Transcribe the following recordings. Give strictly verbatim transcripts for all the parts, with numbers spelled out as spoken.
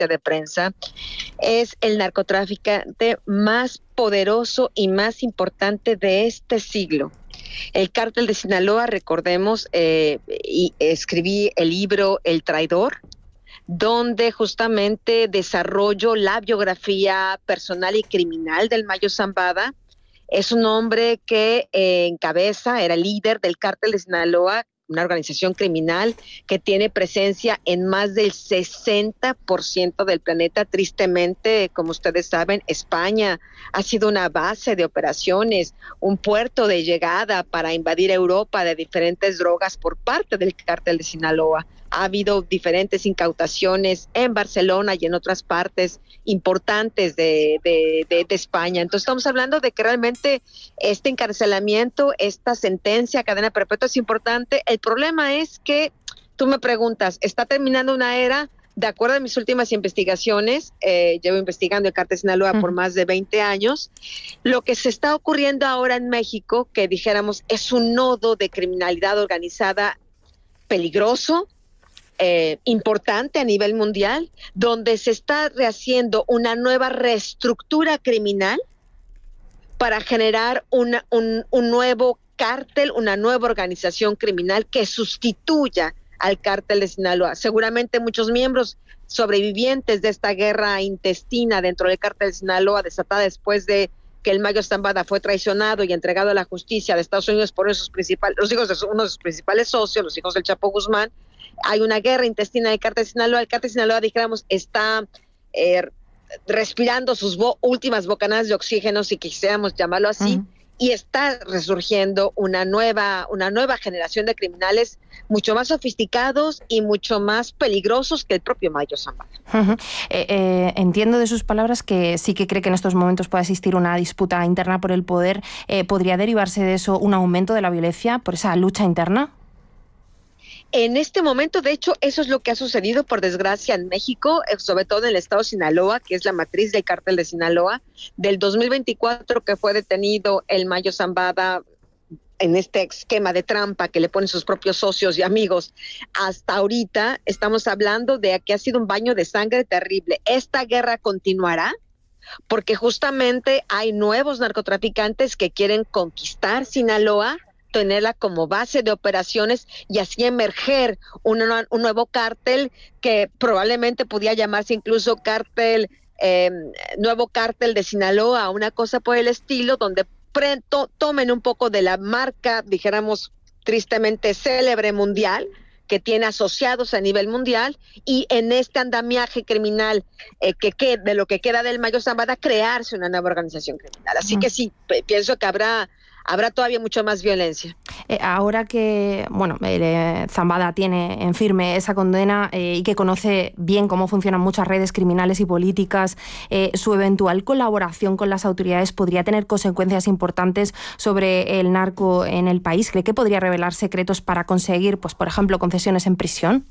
conferencia de prensa, es el narcotraficante más poderoso y más importante de este siglo. El cártel de Sinaloa, recordemos, eh, y escribí el libro El Traidor, donde justamente desarrollo la biografía personal y criminal del Mayo Zambada. Es un hombre que eh, encabeza, era líder del cártel de Sinaloa, una organización criminal que tiene presencia en más del sesenta por ciento del planeta. Tristemente, como ustedes saben, España ha sido una base de operaciones, un puerto de llegada para invadir Europa de diferentes drogas por parte del cártel de Sinaloa. Ha habido diferentes incautaciones en Barcelona y en otras partes importantes de, de, de, de España. Entonces estamos hablando de que realmente este encarcelamiento, esta sentencia, cadena perpetua es importante. El problema es que tú me preguntas, ¿está terminando una era? De acuerdo a mis últimas investigaciones, eh, llevo investigando el cártel de Sinaloa uh-huh. por más de veinte años, lo que se está ocurriendo ahora en México, que dijéramos es un nodo de criminalidad organizada peligroso, Eh, importante a nivel mundial, donde se está rehaciendo una nueva reestructura criminal para generar una, un, un nuevo cártel, una nueva organización criminal que sustituya al cártel de Sinaloa. Seguramente muchos miembros sobrevivientes de esta guerra intestina dentro del cártel de Sinaloa, desatada después de que el Mayo Zambada fue traicionado y entregado a la justicia de Estados Unidos por esos principales, los hijos de uno de sus principales socios, los hijos del Chapo Guzmán. Hay una guerra intestina del cártel de Sinaloa. El cártel de Sinaloa, dijéramos, está eh, respirando sus bo- últimas bocanadas de oxígeno, si quisiéramos llamarlo así, uh-huh. y está resurgiendo una nueva, una nueva generación de criminales mucho más sofisticados y mucho más peligrosos que el propio Mayo Zambada. Uh-huh. Eh, eh, entiendo de sus palabras que sí que cree que en estos momentos puede existir una disputa interna por el poder. Eh, ¿Podría derivarse de eso un aumento de la violencia por esa lucha interna? En este momento, de hecho, eso es lo que ha sucedido, por desgracia, en México, sobre todo en el estado de Sinaloa, que es la matriz del cártel de Sinaloa. Del dos mil veinticuatro, que fue detenido el Mayo Zambada en este esquema de trampa que le ponen sus propios socios y amigos, hasta ahorita estamos hablando de que ha sido un baño de sangre terrible. Esta guerra continuará porque justamente hay nuevos narcotraficantes que quieren conquistar Sinaloa, tenerla como base de operaciones y así emerger un, un nuevo cártel que probablemente pudiera llamarse incluso cártel, eh, nuevo cártel de Sinaloa, una cosa por el estilo, donde pronto tomen un poco de la marca, dijéramos tristemente célebre mundial, que tiene asociados a nivel mundial, y en este andamiaje criminal eh, que, que de lo que queda del Mayo Zambada, crearse una nueva organización criminal. Así uh-huh. que sí, p- pienso que habrá habrá todavía mucho más violencia. Eh, ahora que bueno, eh, Zambada tiene en firme esa condena eh, y que conoce bien cómo funcionan muchas redes criminales y políticas, eh, su eventual colaboración con las autoridades podría tener consecuencias importantes sobre el narco en el país. ¿Cree que podría revelar secretos para conseguir, pues, por ejemplo, concesiones en prisión?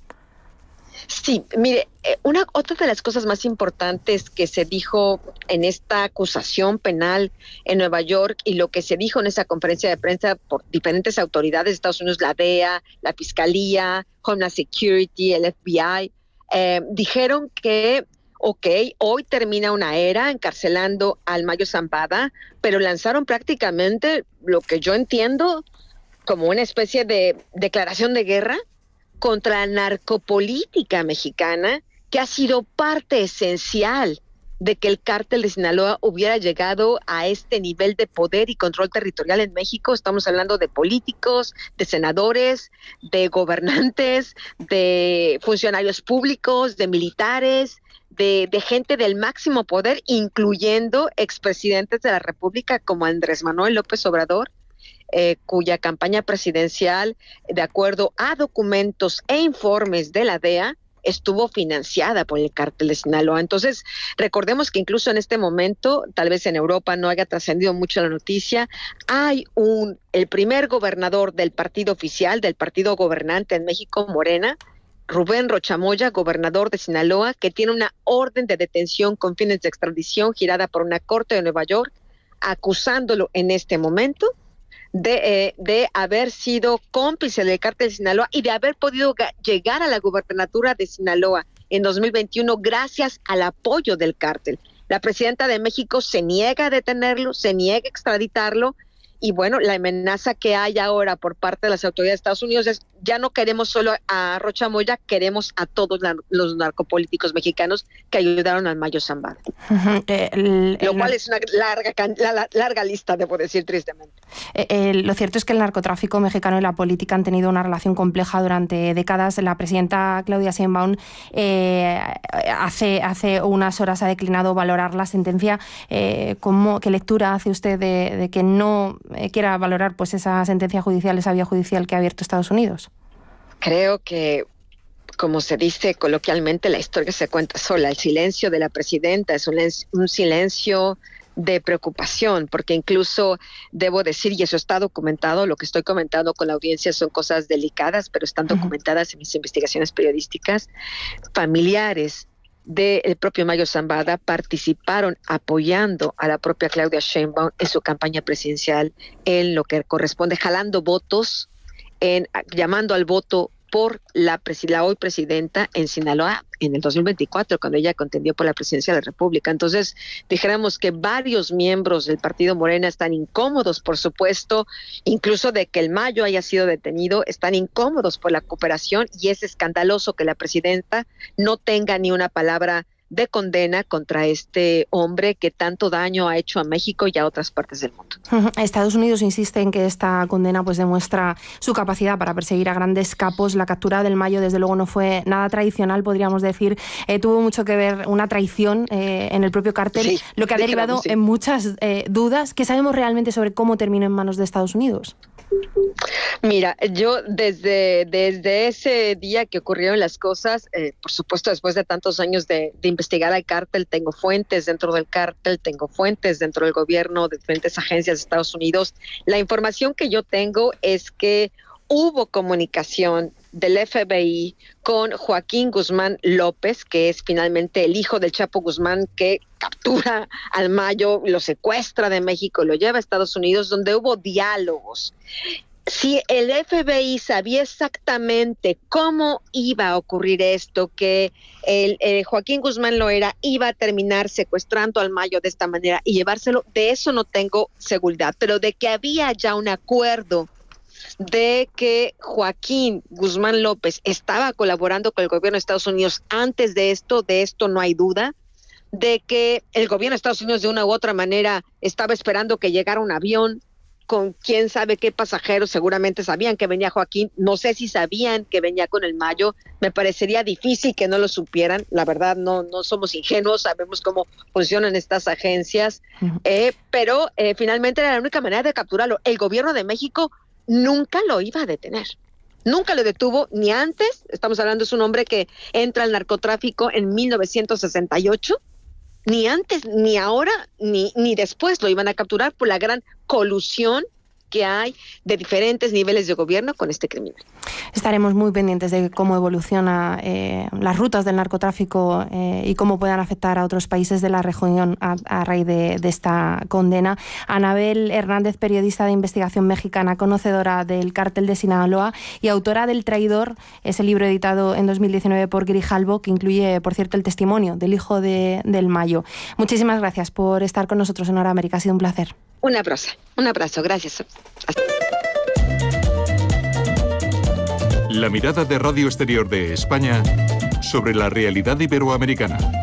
Sí, mire, una otra de las cosas más importantes que se dijo en esta acusación penal en Nueva York y lo que se dijo en esa conferencia de prensa por diferentes autoridades de Estados Unidos, la D E A, la Fiscalía, Homeland Security, el F B I, eh, dijeron que, ok, hoy termina una era encarcelando al Mayo Zambada, pero lanzaron prácticamente lo que yo entiendo como una especie de declaración de guerra contra la narcopolítica mexicana, que ha sido parte esencial de que el cártel de Sinaloa hubiera llegado a este nivel de poder y control territorial en México. Estamos hablando de políticos, de senadores, de gobernantes, de funcionarios públicos, de militares, de, de gente del máximo poder, incluyendo expresidentes de la República como Andrés Manuel López Obrador, Eh, cuya campaña presidencial, de acuerdo a documentos e informes de la D E A, estuvo financiada por el cártel de Sinaloa. Entonces, recordemos que incluso en este momento, tal vez en Europa no haya trascendido mucho la noticia, hay un el primer gobernador del partido oficial, del partido gobernante en México, Morena, Rubén Rocha Moya, gobernador de Sinaloa, que tiene una orden de detención con fines de extradición girada por una corte de Nueva York, acusándolo en este momento De, eh, de haber sido cómplice del cártel de Sinaloa y de haber podido ga- llegar a la gubernatura de Sinaloa en dos mil veintiuno gracias al apoyo del cártel. La presidenta de México se niega a detenerlo, se niega a extraditarlo, y bueno, la amenaza que hay ahora por parte de las autoridades de Estados Unidos es: ya no queremos solo a Rocha Moya, queremos a todos la, los narcopolíticos mexicanos que ayudaron al Mayo Zambada. Uh-huh. eh, el, Lo el, cual es una larga, la, larga lista, debo decir, tristemente. Eh, eh, lo cierto es que el narcotráfico mexicano y la política han tenido una relación compleja durante décadas. La presidenta Claudia Sheinbaum eh, hace, hace unas horas ha declinado valorar la sentencia. Eh, ¿cómo, ¿Qué lectura hace usted de, de que no quiera valorar pues esa sentencia judicial, esa vía judicial que ha abierto Estados Unidos? Creo que, como se dice coloquialmente, la historia se cuenta sola. El silencio de la presidenta es un, un silencio de preocupación, porque incluso debo decir, y eso está documentado, lo que estoy comentando con la audiencia son cosas delicadas, pero están documentadas en mis investigaciones periodísticas. Familiares del propio Mayo Zambada participaron apoyando a la propia Claudia Sheinbaum en su campaña presidencial, en lo que corresponde jalando votos, en llamando al voto por la, la hoy presidenta en Sinaloa en el dos mil veinticuatro, cuando ella contendió por la presidencia de la República. Entonces, dijéramos que varios miembros del partido Morena están incómodos, por supuesto, incluso de que el Mayo haya sido detenido, están incómodos por la cooperación, y es escandaloso que la presidenta no tenga ni una palabra de condena contra este hombre que tanto daño ha hecho a México y a otras partes del mundo. Estados Unidos insiste en que esta condena pues demuestra su capacidad para perseguir a grandes capos. La captura del Mayo, desde luego, no fue nada tradicional, podríamos decir. Eh, tuvo mucho que ver una traición eh, en el propio cártel, sí, lo que ha derivado sí. en muchas eh, dudas. ¿Qué sabemos realmente sobre cómo terminó en manos de Estados Unidos? Mira, yo desde, desde ese día que ocurrieron las cosas, eh, por supuesto, después de tantos años de, de investigar al cártel, tengo fuentes dentro del cártel, tengo fuentes dentro del gobierno, de diferentes agencias de Estados Unidos. La información que yo tengo es que hubo comunicación del F B I con Joaquín Guzmán López, que es finalmente el hijo del Chapo Guzmán, que captura al Mayo, lo secuestra de México, lo lleva a Estados Unidos, donde hubo diálogos. Si el F B I sabía exactamente cómo iba a ocurrir esto, que el, el Joaquín Guzmán Loera iba a terminar secuestrando al Mayo de esta manera y llevárselo, de eso no tengo seguridad, pero de que había ya un acuerdo de que Joaquín Guzmán López estaba colaborando con el gobierno de Estados Unidos antes de esto, de esto no hay duda. De que el gobierno de Estados Unidos de una u otra manera estaba esperando que llegara un avión con quién sabe qué pasajeros, seguramente sabían que venía Joaquín, no sé si sabían que venía con el Mayo, me parecería difícil que no lo supieran, la verdad no, no somos ingenuos, sabemos cómo funcionan estas agencias, uh-huh. eh, pero eh, finalmente era la única manera de capturarlo. El gobierno de México nunca lo iba a detener. Nunca lo detuvo, ni antes, estamos hablando, es un hombre que entra al narcotráfico en mil novecientos sesenta y ocho, ni antes, ni ahora, ni, ni después lo iban a capturar por la gran colusión que hay de diferentes niveles de gobierno con este criminal. Estaremos muy pendientes de cómo evoluciona eh, las rutas del narcotráfico eh, y cómo puedan afectar a otros países de la región a, a raíz de, de esta condena. Anabel Hernández, periodista de investigación mexicana, conocedora del cártel de Sinaloa y autora del Traidor, ese libro editado en dos mil diecinueve por Grijalbo, que incluye, por cierto, el testimonio del hijo de, del Mayo. Muchísimas gracias por estar con nosotros en Hora América. Ha sido un placer. Un abrazo, un abrazo, gracias. La mirada de Radio Exterior de España sobre la realidad iberoamericana.